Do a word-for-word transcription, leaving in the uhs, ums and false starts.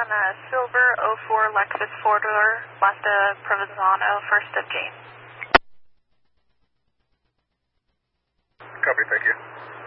a silver oh four Lexus four-door, left of Provenzano, first of James. Copy, thank you.